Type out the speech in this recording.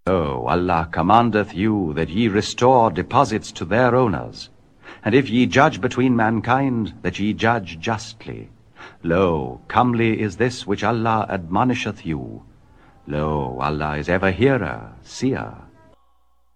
Lo, Allah commandeth you that ye restore deposits to their owners, and if ye judge between mankind, that ye judge justly. Lo, comely is this which Allah admonisheth you. Lo, Allah is ever hearer, seer.